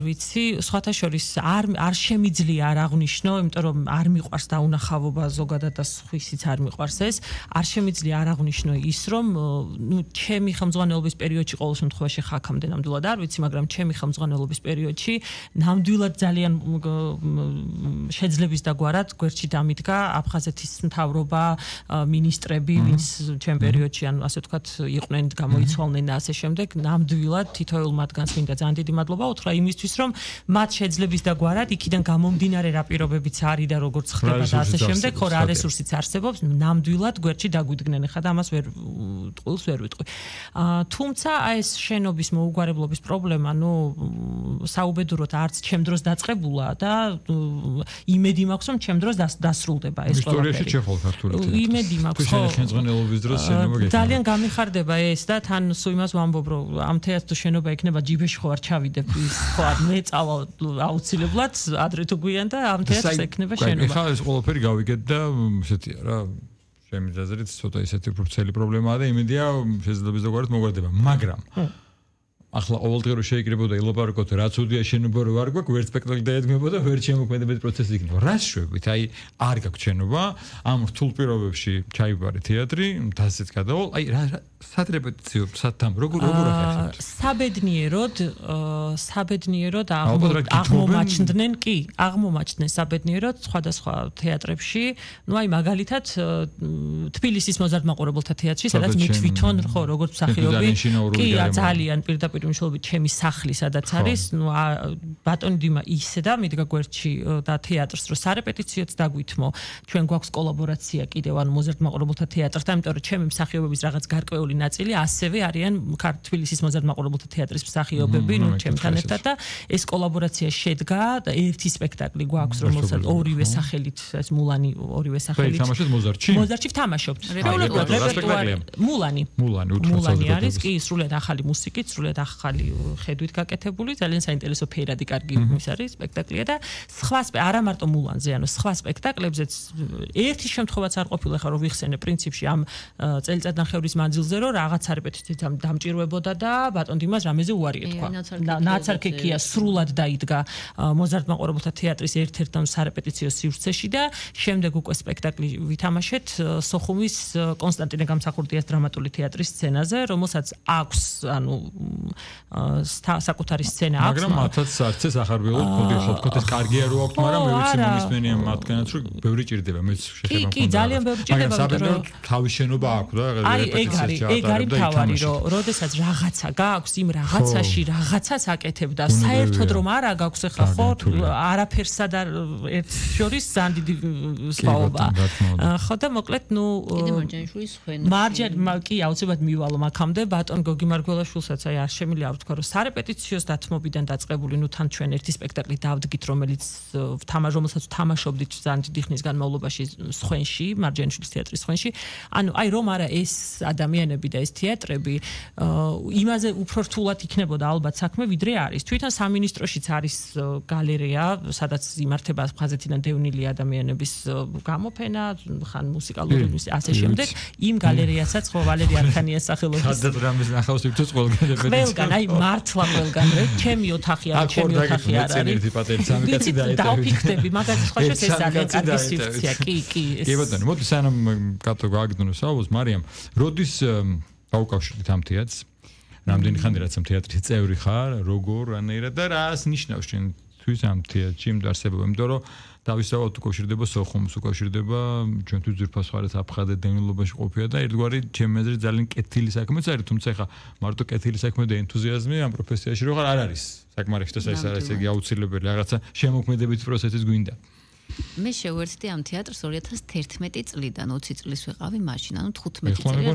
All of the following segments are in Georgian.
ვიცი, სხვათა შორის არ შემიძლია არ აღნიშნო, იმიტომ რომ არ მიყვარს დაუნახავობა ზოგადად და სხვისიც არ მიყვარს ეს, არ შემიძლია არ აღნიშნო ის, რომ ჩემი ხელმძღვანელობის პერიოდში ყოველ შემთხვევაში ხაქამდე ნამდვილად არ ვიცი, მაგრამ ჩემი ხელმძღვანელობის პერიოდში ნამდვილად ძალიან შეძლების დაგვარად გვერდში დამიდგა აფხაზეთის მთავრობა, მინისტრები, ვინც ჩემ პერიოდში, ანუ ასე ვთქვათ, იყვნენ, გამოიცვალნენ და ასე შემდეგ, ნამდვილად თითოეულ მათგანს მინდა ძალიან დიდი მადლობა უთხრა იმისთვის, რომ მათ შეძლების დაგვარად იქიდან გამომდინარე რა პირობებიც არის და როგორც ხდება და ასე შემდეგ, ხო რა რესურსიც არსებობს, ნამდვილად გვერდში დაგვიდგნენ, ხა და ამას ტყუილს ვერ ვიტყვი. თუმცა აი ეს შენობის მოუგვარებლობის პრობლემა, საუბედუროდ არც ჩემ დროს დაწყებულა და იმედი მაქვს, რომ ჩემ დროს დასრულდება ეს ყველაფერი. ისტორიაში ჩეხვალ ქართული თეატრი. იმედი მაქვს, ხო. ხელმძღვანელობის დროს შენობა გექნება. ძალიან გამიხარდება ეს და თან სულ იმას ვამბობ, რომ ამ თეატრს შენობა ექნება ჯიბეში ხო არ ჩავიდებ ის ხო არ მე წავალ აუცილებლად ადრე თუ გვიან და ამ თეატრს ექნება შენობა. ეხლა ეს ყველაფერი გავიგეთ და ესეთია რა ჩემი აზრით ცოტა ისეთი ვრცელი პრობლემაა და იმედია შეძლებს დაგვარად მოგვარდება, მაგრამ ახლა ყოველდღე რო შეიკრიბოდა ილაპარაკოთ რაც უდია შენობა რო არ გვაქვს ვერ სპექტაკლი დაედგმებოდა ვერ შემოქმედებითი პროცესი იქნება რას შვებით აი არ გაქვს შენობა ამ რთულ პირობებში ჩაიბარე თეატრი დასეც გადავალ აი რა სატრეპეტიციო სათამ როგორ ახერხებთ საბედნიეროდ აღმომაჩნდნენ კი აღმომაჩნდნენ საბედნიეროდ სხვადასხვა თეატრებში ნუ აი მაგალითად თბილისის მოზარდ-მაყურებელთა თეატრში სადაც მე თვითონ ხო როგორც მსახიობი კი ძალიან პირდაპირ მნიშვნელობით ჩემი სახლი სადაც არის ნუ ბატონი დიმა ისე და მიდგა გვერდში და თეატრს რო სარეპეტიციოც დაგვითმო ჩვენ გვაქვს კოლაბორაცია კიდევ ანუ მოზარდ-მაყურებელთა თეატრთან იმიტომ რომ ჩემი მსახიობების რაღაც გარკვეული ნაწილი ასევე არიან თბილისის მოზარდ-მაყურებელთა თეატრის მსახიობები ნუ ჩემთან ერთად და ეს კოლაბორაცია შედგა და ერთი სპექტაკლი გვაქვს რომელსაც ორივე სახელით ეს მულანი ორივე სახელით თამაშობთ მოზარდში ვთამაშობთ რეპერტუარი მულანი არის კი სრულიად ახალი მუსიკით სრულიად ახალი ხედვით გაკეთებული ძალიან საინტერესო ფერადი კარგი ის არის სპექტაკლია და სხვა არა მარტო მულანზე ანუ სხვა სპექტაკლებზეც ერთი შემთხვევაც არ ყოფილა ხა რომ ვიხსენე პრინციპში ამ წელიწადნახევრის მანძილზე რომ რაღაც სარეპეტიციით დამჭირვებოდა და ბატონ დიმას რამეზე უარი ეთქვა ნაცარქექია სრულად დაიდგა მოზარდ-მაყურებელთა თეატრის ერთ-ერთ სარეპეტიციო სივრცეში და შემდეგ უკვე სპექტაკლი ვითამაშეთ სოხუმის კონსტანტინე გამსახურდიას დრამატული თეატრის სცენაზე რომელსაც აქვს ანუ საკუთარი სცენა აქვს მაგრამ მათაც არც ეს ახარბილო ხოდი ხო თქო ეს კარგია რო აქვს მაგრამ მე ვიცი მომისმენია მათგანაც რომ ბევრი ჭირდება მეც შეხება კი ძალიან ბევრი ჭირდება მაგრამ თავის შენობა აქვს და რეპეტიციას ეგ არის თავარი რომ როდესაც რაღაცა გააქვს იმ რაღაცაში რაღაცას აკეთებ და საერთოდ რომ არა გაქვს ახლა ხო არაფერსა და ერთ შორის ძალიან დიდი სხვაობა ხო და მოკლედ ნუ კიდე მარჯანიშვილის ხვენაში კი აუცილებლად მივალო მაგამდე ბატონ გოგი მარგველაშვილსაც აი არ შემიძლია ვთქვა რომ სარეპეტიციოს დათმობიდან დაწყებული ნუ თან ჩვენ ერთი სპექტაკლი დავდგით რომელსაც თამაშობდით ძალიან დიდი ხნის განმავლობაში ხვენში მარჯანიშვილის თეატრის ხვენში ანუ აი რომ არა ეს ადამიანები და ეს თეატრები იმაზე უფრო რთულად იქნებოდა ალბათ საქმე ვიდრე არის თვითონ სამინისტროშიც არის გალერეა სადაც იმართება აფხაზეთიდან დევნილი ადამიანების გამოფენა ხან მუსიკალური ასე შემდეგ იმ გალერეასაც ხო ვალერი არქანიას სახელობის სადაც რამეს ნახავს იქ ყველგან აი მართლა ყველგან ჩემი ოთახი არ არის ვიცი დავფიქრდები მაგას სხვა შეს ეს არის კარგი სივრცეა კი კი ბატონო მოდი სანამ კატო გააგდნო საუბოს მარიამ როდის გავუკავშირდით ამ თეატრს რამდენი ხანი რაც ამ თეატრის წევრი ხარ როგორ რანაირად და რას ნიშნავს ჩვენთვის ამ თეატრში იმ დაარსებობა იმიტომ რომ დავისავად უკავშირდება სოხუმს უკავშირდება ჩვენთვის ძვირფას ხარეს აფხაზეთ დევნილობაში ყოფია და ერთგვარი ჩემი აზრით ძალიან კეთილი საქმეც არის თუმცა ხა მარტო კეთილი საქმე და ენთუზიაზმი ამ პროფესიაში რო ხარ არ არის საკმარისი და ეს არის იგი აუცილებელი რაღაცა შემოქმედებითი პროცესის გვინდა მე შევერთდი ამ თეატრს 2011 წლიდან 20 წლის ვიყავი მაშინ ანუ 15 წელი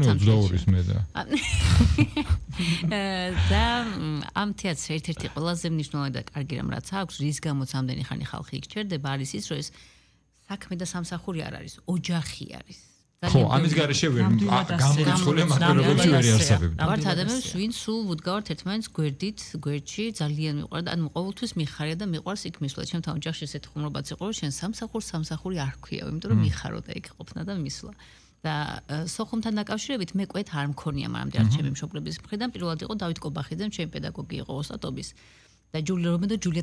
და ამ თეატრს ერთ-ერთი ყველაზე მნიშვნელოვანი და კარგი რამ რაც აქვს რის გამოც ამდენი ხანი ხალხი იქ ჩერდება არის ის რომ ეს საქმე და სამსახური არ არის ოჯახი არის ხო ამის გარეშე გამორიცხულია მატერიალებში ვერ იარსებებდა ვართ ადამიანს ვინც სულ ვუდგავართ ერთმანეთს გვერდში ძალიან მიყვარდა ანუ ყოველთვის მიხარია და მიყვარს იქ მისვლა ჩემთან ოჯახში ესეთი ხუმრობაც იყო რომ შენ სამსახური არ ქვია იმიტომ რომ მიხარო და იქ ყოფნა და მისვლა და სოხუმთან დაკავშირებით მე კვეთ არ მქონია მანამდე არ ჩემი მშობლების მხრიდან პირველად იყო დავით კობახიძე ჩემი პედაგოგი იყო ოსტატობის და ჯულია